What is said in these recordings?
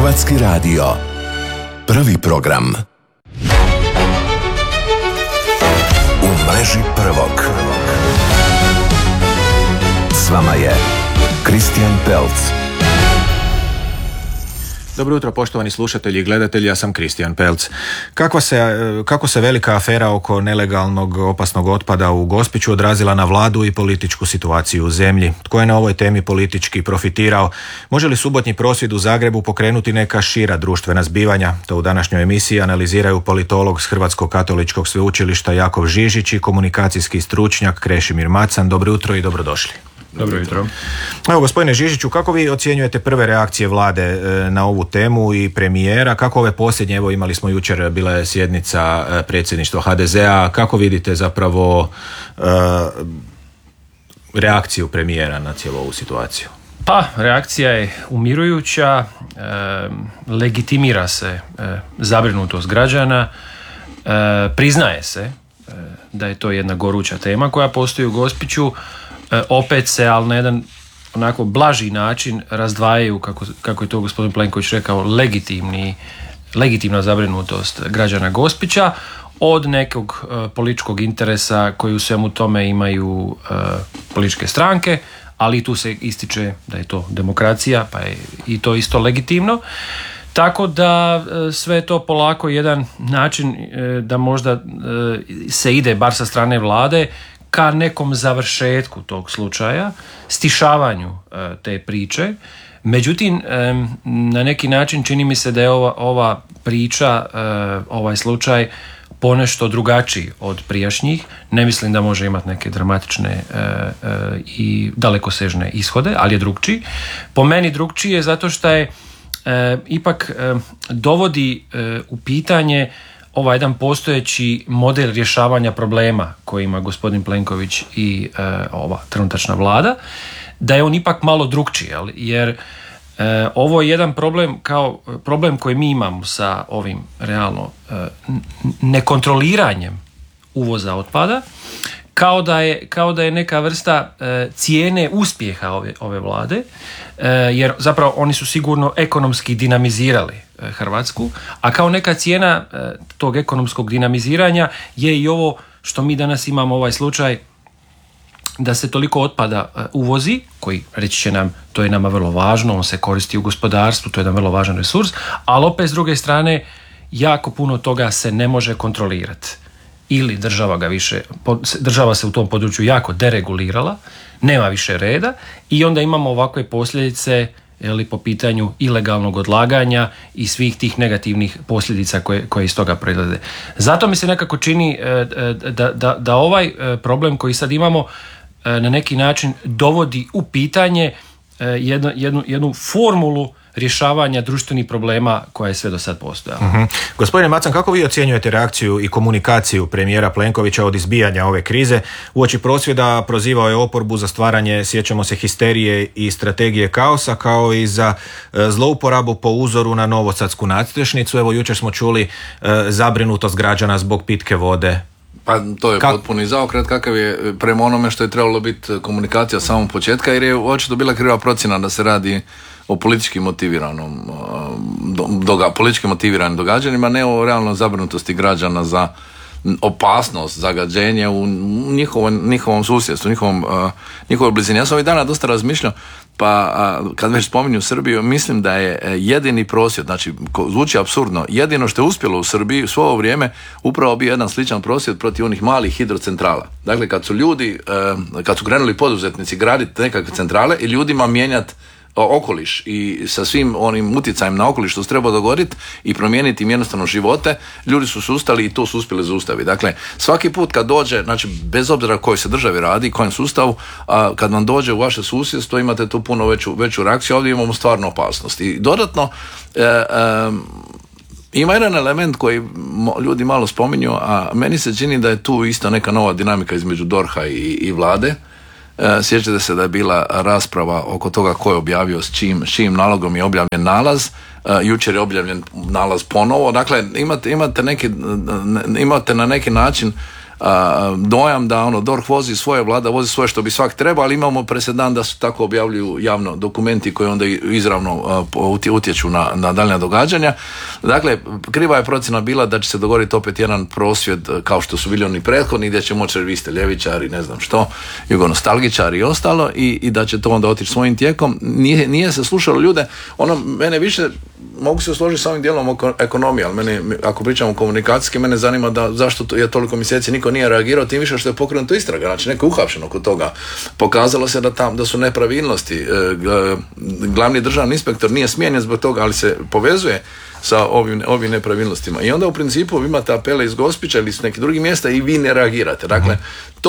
Hrvatski radio. Prvi program. U mreži prvog. S vama je Kristijan Pelc. Dobro jutro, poštovani slušatelji i gledatelji, ja sam Kristijan Pelc. Kako se velika afera oko nelegalnog opasnog otpada u Gospiću odrazila na vladu i političku situaciju u zemlji? Tko je na ovoj temi politički profitirao? Može li subotnji prosvjed u Zagrebu pokrenuti neka šira društvena zbivanja? To u današnjoj emisiji analiziraju politolog s Hrvatskog katoličkog sveučilišta Jakov Žižić i komunikacijski stručnjak Krešimir Macan. Dobro jutro i dobrodošli. Dobro jutro. Evo, gospodine Žižiću, kako vi ocjenjujete prve reakcije vlade na ovu temu i premijera? Kako ove posljednje, evo imali smo jučer, bila je sjednica predsjedništva HDZ-a, kako vidite zapravo reakciju premijera na cijelu ovu situaciju? Pa, reakcija je umirujuća, legitimira se zabrinutost građana, priznaje se da je to jedna goruća tema koja postoji u Gospiću. Opet se, ali na jedan onako blaži način razdvajaju, kako je to gospodin Plenković rekao, legitimna zabrinutost građana Gospića od nekog političkog interesa koji u svemu tome imaju političke stranke, ali tu se ističe da je to demokracija, pa je i to isto legitimno. Tako da sve to polako jedan način da možda se ide, bar sa strane vlade, ka nekom završetku tog slučaja, stišavanju te priče. Međutim, na neki način čini mi se da je ova priča, ovaj slučaj ponešto drugačiji od prijašnjih. Ne mislim da može imati neke dramatične i dalekosežne ishode, ali je drugčiji. Po meni drugčiji je zato što je ipak dovodi u pitanje ovaj jedan postojeći model rješavanja problema koji ima gospodin Plenković i ova trenutačna vlada, da je on ipak malo drukčiji, jer ovo je jedan problem kao problem koji mi imamo sa ovim realno nekontroliranjem uvoza otpada, kao da je neka vrsta cijene uspjeha ove vlade, jer zapravo oni su sigurno ekonomski dinamizirali Hrvatsku, a kao neka cijena tog ekonomskog dinamiziranja je i ovo što mi danas imamo ovaj slučaj da se toliko otpada uvozi, koji reći će nam to je nama vrlo važno, on se koristi u gospodarstvu, to je jedan vrlo važan resurs, ali opet s druge strane jako puno toga se ne može kontrolirati. Ili država se u tom području jako deregulirala, nema više reda i onda imamo ovakve posljedice po pitanju ilegalnog odlaganja i svih tih negativnih posljedica koje iz toga proizlaze. Zato mi se nekako čini da ovaj problem koji sad imamo na neki način dovodi u pitanje jednu formulu rješavanja društvenih problema koja je sve do sad postojala. Uh-huh. Gospodine Macan, kako vi ocjenjujete reakciju i komunikaciju premijera Plenkovića od izbijanja ove krize? Uoči prosvjeda prozivao je oporbu za stvaranje, sjećamo se, histerije i strategije kaosa, kao i za zlouporabu po uzoru na novosadsku nadstrešnicu. Evo, jučer smo čuli zabrinutost građana zbog pitke vode. Pa to je potpuni zaokret kakav je prema onome što je trebalo biti komunikacija samog početka, jer je očito bila kriva procjena da se radi o politički motiviranim događanjima, ne o realnoj zabrinutosti građana za opasnost, zagađenje u njihovom susjedstvu, njihovoj blizini. Ja sam ovih dana dosta razmišljao, pa kad već spominju Srbiju, mislim da je jedini prosvjed, znači zvuči apsurdno, jedino što je uspjelo u Srbiji svo ovo vrijeme upravo bio jedan sličan prosvjed protiv onih malih hidrocentrala. Dakle, kad su krenuli poduzetnici graditi nekakve centrale i ljudima mijenjati okoliš i sa svim onim utjecajem na okoliš što se treba dogoditi i promijeniti im jednostavno živote, ljudi su ustali i to su uspjeli zaustaviti. Dakle, svaki put kad dođe, znači bez obzira o kojoj se državi radi, kojem sustavu, kad vam dođe u vaše susjedstvo imate tu puno veću reakciju, ovdje imamo stvarno opasnost. I dodatno ima jedan element koji ljudi malo spominju, a meni se čini da je tu isto neka nova dinamika između DORH-a i vlade. Sjećate se da je bila rasprava oko toga ko je objavio s čijim nalogom je objavljen nalaz. Jučer je objavljen nalaz ponovo. Dakle, imate na neki način dojam da DORH vozi svoje, vlada vozi svoje što bi svak trebao, ali imamo presedan da su tako objavljuju javno dokumenti koji onda izravno utječu na daljnja događanja. Dakle, kriva je procjena bila da će se dogoditi opet jedan prosvjed kao što su bili oni prethodni, gdje će moći vi ste ljevičari, ne znam što, jugonostalgičari i ostalo, i da će to onda otići svojim tijekom. Nije se slušalo ljude. Mene više, mogu se složiti s ovim dijelom oko ekonomije, ali mene, ako pričamo komunikacijski, mene zanima da zašto je toliko mjeseci niko nije reagirao, tim više što je pokrenuta istraga, znači neko je uhapšen oko toga. Pokazalo se da su nepravilnosti. Glavni državni inspektor nije smijenjen zbog toga, ali se povezuje sa ovim nepravilnostima. I onda u principu vi imate apele iz Gospića ili iz nekih drugih mjesta i vi ne reagirate. Dakle,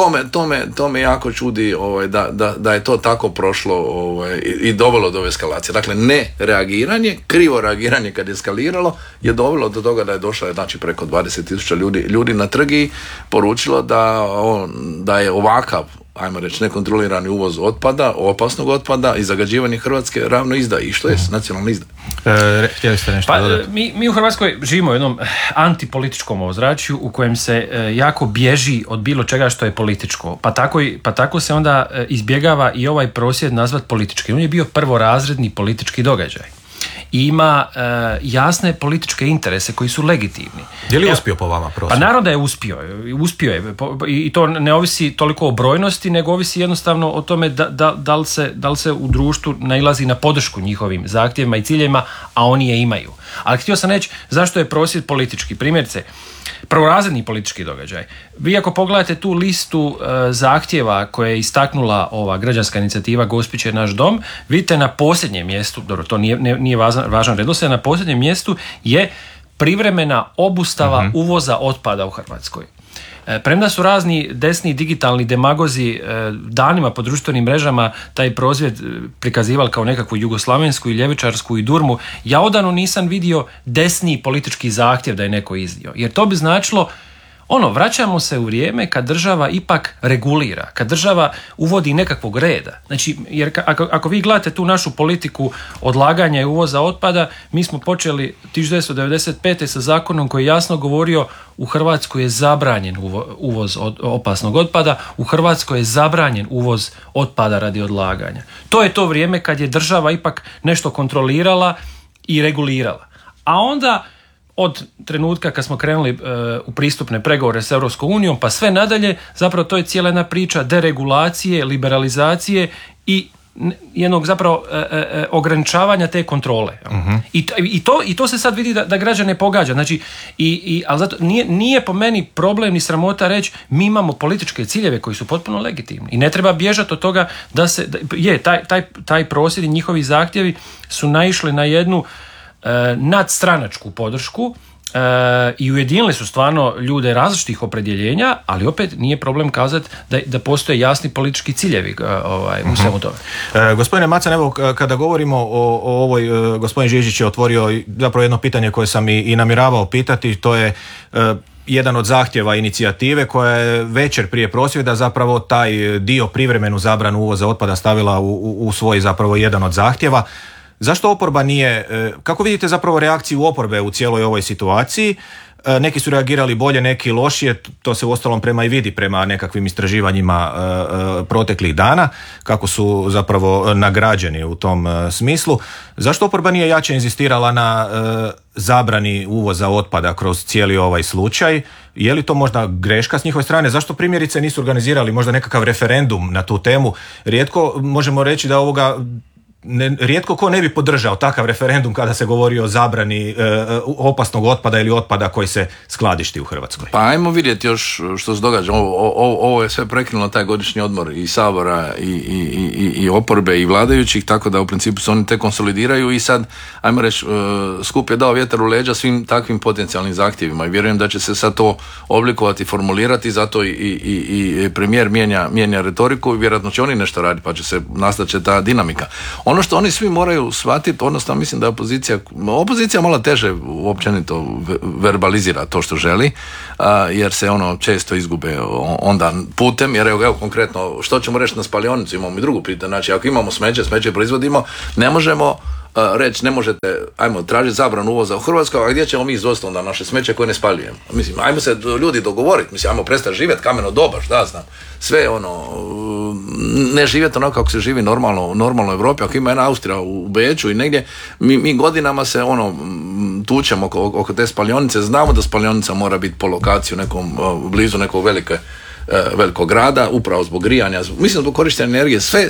to me jako čudi da je to tako prošlo i dovelo do eskalacije. Dakle, ne reagiranje, krivo reagiranje kad je eskaliralo je dovelo do toga da je došlo preko 20,000 ljudi na trg i poručilo da je ovakav, ajmo reći, nekontrolirani uvoz otpada, opasnog otpada i zagađivanje Hrvatske ravno izdaji. I što je nacionalna izdaja? Htjeli ste nešto dodati? Mi u Hrvatskoj živimo u jednom antipolitičkom ozračju u kojem se jako bježi od bilo čega što je političko. Pa tako se onda izbjegava i ovaj prosvjed nazvat politički. On je bio prvorazredni politički događaj. I ima jasne političke interese koji su legitimni. Je li uspio po vama prosvjed? Pa naravno da je uspio je. I to ne ovisi toliko o brojnosti, nego ovisi jednostavno o tome da li se u društvu nailazi na podršku njihovim zahtjevima i ciljevima, a oni je imaju. Ali htio sam reći zašto je prosvjed politički. Primjerice, prvorazredni politički događaj. Vi ako pogledate tu listu zahtjeva koje je istaknula ova građanska inicijativa Gospić je naš dom, vidite na posljednjem mjestu, dobro, to nije važan redoslijed, na posljednjem mjestu je privremena obustava uvoza otpada u Hrvatskoj. Premda su razni desni digitalni demagozi danima po društvenim mrežama taj prosvjed prikazivali kao nekakvu jugoslavensku i ljevičarsku i durmu, ja odavno nisam vidio desni politički zahtjev da je neko iznio. Jer to bi značilo, vraćamo se u vrijeme kad država ipak regulira, kad država uvodi nekakvog reda. Znači, jer ako vi gledate tu našu politiku odlaganja i uvoza otpada, mi smo počeli 1995. sa zakonom koji je jasno govorio u Hrvatskoj je zabranjen uvoz opasnog otpada, u Hrvatskoj je zabranjen uvoz otpada radi odlaganja. To je to vrijeme kad je država ipak nešto kontrolirala i regulirala. A onda od trenutka kad smo krenuli u pristupne pregovore s Europskom unijom pa sve nadalje, zapravo to je cijela jedna priča deregulacije, liberalizacije i jednog zapravo ograničavanja te kontrole. I to se sad vidi da građane pogađa. Znači, ali zato nije po meni problem ni sramota reći mi imamo političke ciljeve koji su potpuno legitimni i ne treba bježati od toga taj prosvjed i njihovi zahtjevi su naišli na jednu nadstranačku podršku i ujedinili su stvarno ljude različitih opredjeljenja, ali opet nije problem kazati da postoje jasni politički ciljevi u svemu tome. Gospodine Macan, evo kada govorimo o ovoj, gospodin Žižić je otvorio zapravo jedno pitanje koje sam i namjeravao pitati, to je jedan od zahtjeva inicijative koja je večer prije prosvjeda zapravo taj dio privremenu zabranu uvoza otpada stavila u svoj zapravo jedan od zahtjeva. Zašto oporba nije, kako vidite zapravo reakciju oporbe u cijeloj ovoj situaciji? Neki su reagirali bolje, neki lošije, to se uostalom i vidi prema nekakvim istraživanjima proteklih dana, kako su zapravo nagrađeni u tom smislu. Zašto oporba nije jače inzistirala na zabrani uvoza otpada kroz cijeli ovaj slučaj? Je li to možda greška s njihove strane? Zašto primjerice nisu organizirali možda nekakav referendum na tu temu? Rijetko možemo reći da rijetko ko ne bi podržao takav referendum kada se govori o zabrani opasnog otpada ili otpada koji se skladišti u Hrvatskoj. Pa ajmo vidjeti još što se događa. Ovo je sve prekinulo taj godišnji odmor i Sabora i oporbe i vladajućih, tako da u principu se oni te konsolidiraju i sad, ajmo reći, skup je dao vjetar u leđa svim takvim potencijalnim zahtjevima i vjerujem da će se sad to oblikovati, formulirati, zato i premijer mijenja retoriku i vjerojatno će oni nešto raditi pa nastat će ta dinamika. Ono što oni svi moraju shvatiti, odnosno mislim da opozicija malo teže općenito verbalizira to što želi, jer se često izgube onda putem, jer evo konkretno što ćemo reći na spalionicu, imamo i drugu pitanje, znači ako imamo smeće proizvodimo, ne možemo reći ne možete, ajmo tražiti zabranu uvoza u Hrvatsku, a gdje ćemo mi izvoziti onda naše smeće koje ne spaljujemo? Mislim, ajmo se ljudi dogovoriti, mislim, ajmo prestati živjeti kameno doba, šta znam, sve ne živjeti onako kako se živi normalno u Europi. Ako ima jedna Austrija u Beču i negdje, mi godinama se tučemo oko te spalionice, znamo da spalionica mora biti po lokaciji blizu nekog velikog grada, upravo zbog grijanja, mislim zbog korištenja energije, sve